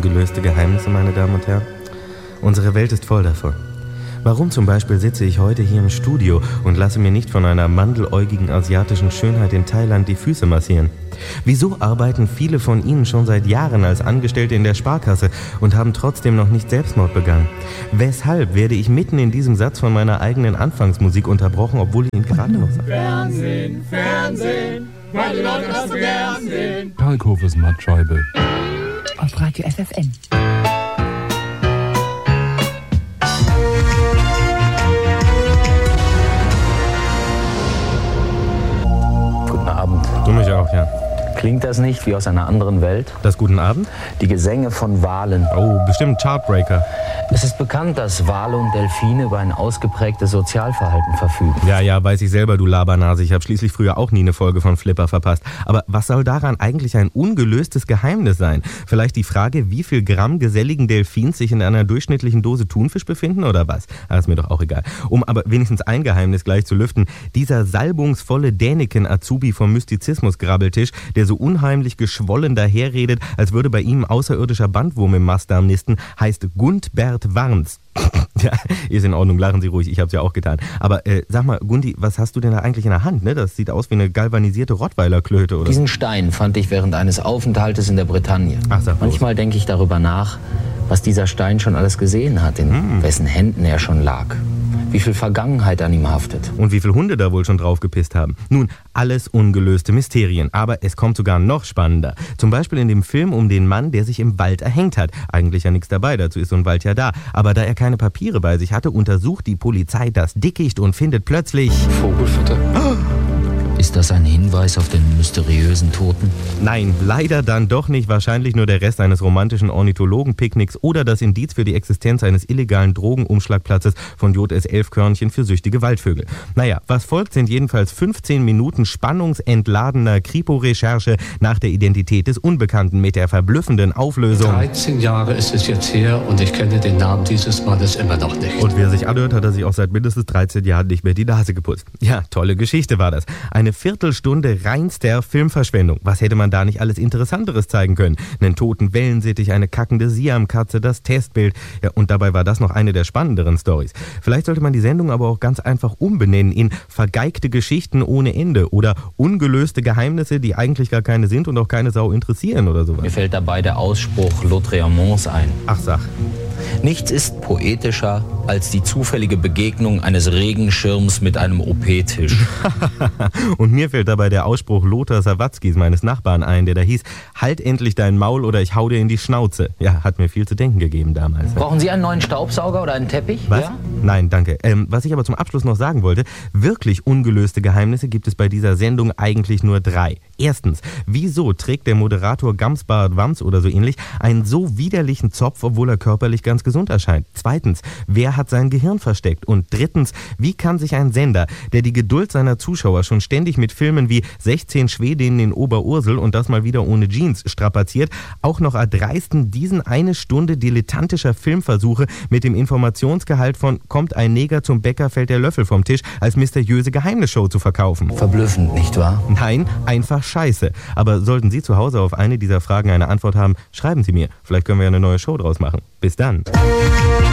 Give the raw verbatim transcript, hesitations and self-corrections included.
ungelöste Geheimnisse, meine Damen und Herren? Unsere Welt ist voll davon. Warum zum Beispiel sitze ich heute hier im Studio und lasse mir nicht von einer mandeläugigen asiatischen Schönheit in Thailand die Füße massieren? Wieso arbeiten viele von Ihnen schon seit Jahren als Angestellte in der Sparkasse und haben trotzdem noch nicht Selbstmord begangen? Weshalb werde ich mitten in diesem Satz von meiner eigenen Anfangsmusik unterbrochen, obwohl ich ihn gerade noch sage? Fernsehen, Fernsehen, weil die Leute das so gern sehen. Kalkhofes Mattscheibe. Auf Radio F F N. Guten Abend. Du mich auch, ja. Klingt das nicht wie aus einer anderen Welt? Das Guten Abend? Die Gesänge von Walen. Oh, bestimmt Chartbreaker. Es ist bekannt, dass Wale und Delfine über ein ausgeprägtes Sozialverhalten verfügen. Ja, ja, weiß ich selber, du Labernase. Ich habe schließlich früher auch nie eine Folge von Flipper verpasst. Aber was soll daran eigentlich ein ungelöstes Geheimnis sein? Vielleicht die Frage, wie viel Gramm geselligen Delfins sich in einer durchschnittlichen Dose Thunfisch befinden oder was? Ah, ist mir doch auch egal. Um aber wenigstens ein Geheimnis gleich zu lüften. Dieser salbungsvolle Däniken-Azubi vom Mystizismus-Grabbeltisch, der so unheimlich geschwollen daherredet, als würde bei ihm außerirdischer Bandwurm im Mastdarm nisten, heißt Gundbert Warns. Ja, ist in Ordnung, lachen Sie ruhig, ich habe es ja auch getan. Aber äh, sag mal, Gundi, was hast du denn da eigentlich in der Hand? Ne? Das sieht aus wie eine galvanisierte Rottweiler-Klöte, oder? Diesen Stein fand ich während eines Aufenthaltes in der Bretagne. Ach, sag bloß. Manchmal denke ich darüber nach, was dieser Stein schon alles gesehen hat, in Hm. wessen Händen er schon lag. Wie viel Vergangenheit an ihm haftet. Und wie viele Hunde da wohl schon drauf gepisst haben. Nun, alles ungelöste Mysterien. Aber es kommt sogar noch spannender. Zum Beispiel in dem Film um den Mann, der sich im Wald erhängt hat. Eigentlich ja nichts dabei, dazu ist so ein Wald ja da. Aber da er keine Papiere bei sich hatte, untersucht die Polizei das Dickicht und findet plötzlich... Vogelfutter. Ist das ein Hinweis auf den mysteriösen Toten? Nein, leider dann doch nicht. Wahrscheinlich nur der Rest eines romantischen Ornithologen-Picknicks oder das Indiz für die Existenz eines illegalen Drogenumschlagplatzes von J S elf Körnchen für süchtige Waldvögel. Naja, was folgt, sind jedenfalls fünfzehn Minuten spannungsentladener Kripo-Recherche nach der Identität des Unbekannten mit der verblüffenden Auflösung. dreizehn Jahre ist es jetzt her und ich kenne den Namen dieses Mannes immer noch nicht. Und wer sich anhört, hat er sich auch seit mindestens dreizehn Jahren nicht mehr die Nase geputzt. Ja, tolle Geschichte war das. Eine Viertelstunde reinster Filmverschwendung. Was hätte man da nicht alles Interessanteres zeigen können? Einen toten Wellensittich, eine kackende Siamkatze, das Testbild. Ja, und dabei war das noch eine der spannenderen Storys. Vielleicht sollte man die Sendung aber auch ganz einfach umbenennen in vergeigte Geschichten ohne Ende oder ungelöste Geheimnisse, die eigentlich gar keine sind und auch keine Sau interessieren oder sowas. Mir fällt dabei der Ausspruch Lautréamonts ein. Ach, sag. Nichts ist poetischer als die zufällige Begegnung eines Regenschirms mit einem O P-Tisch. Und mir fällt dabei der Ausspruch Lothar Sawatzkis, meines Nachbarn, ein, der da hieß, halt endlich dein Maul oder ich hau dir in die Schnauze. Ja, hat mir viel zu denken gegeben damals. Brauchen Sie einen neuen Staubsauger oder einen Teppich? Was? Ja? Nein, danke. Ähm, was ich aber zum Abschluss noch sagen wollte, wirklich ungelöste Geheimnisse gibt es bei dieser Sendung eigentlich nur drei. Erstens, wieso trägt der Moderator Gamsbart Wams oder so ähnlich einen so widerlichen Zopf, obwohl er körperlich ganz gesund erscheint? Zweitens, wer hat sein Gehirn versteckt? Und drittens, wie kann sich ein Sender, der die Geduld seiner Zuschauer schon ständig mit Filmen wie sechzehn Schwedinnen in Oberursel und das mal wieder ohne Jeans strapaziert, auch noch erdreisten, diesen eine Stunde dilettantischer Filmversuche mit dem Informationsgehalt von kommt ein Neger zum Bäcker, fällt der Löffel vom Tisch als mysteriöse Geheimnisshow zu verkaufen? Verblüffend, nicht wahr? Nein, einfach scheiße. Aber sollten Sie zu Hause auf eine dieser Fragen eine Antwort haben, schreiben Sie mir. Vielleicht können wir ja eine neue Show draus machen. Bis dann.